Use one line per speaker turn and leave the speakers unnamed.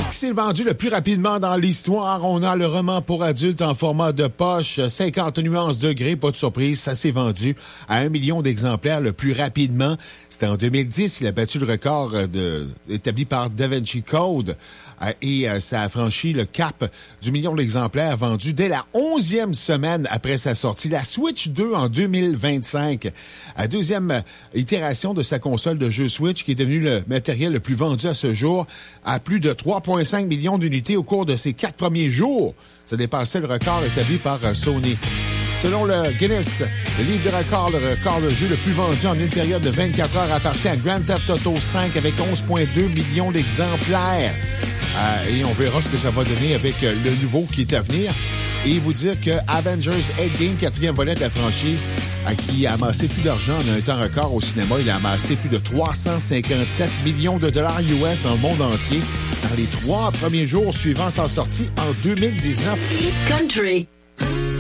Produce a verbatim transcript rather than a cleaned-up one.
ce qui s'est vendu le plus rapidement dans l'histoire, on a le roman pour adultes en format de poche, cinquante nuances degrés, pas de surprise, ça s'est vendu à un million d'exemplaires le plus rapidement. C'était en deux mille dix, il a battu le record de, établi par Da Vinci Code. Et euh, ça a franchi le cap du million d'exemplaires vendus dès la onzième semaine après sa sortie. La Switch deux en deux mille vingt-cinq, la deuxième itération de sa console de jeux Switch, qui est devenue le matériel le plus vendu à ce jour, à plus de trois virgule cinq millions d'unités au cours de ses quatre premiers jours. Ça dépassait le record établi par euh, Sony. Selon le Guinness, le livre de record, le record de jeu le plus vendu en une période de vingt-quatre heures appartient à Grand Theft Auto cinq avec onze virgule deux millions d'exemplaires. Euh, et on verra ce que ça va donner avec euh, le nouveau qui est à venir. Et vous dire que Avengers Endgame, quatrième volet de la franchise, euh, qui a amassé plus d'argent en un temps record au cinéma, il a amassé plus de trois cent cinquante-sept millions de dollars U S dans le monde entier dans les trois premiers jours suivant sa sortie en deux mille dix-neuf.
Hit Country.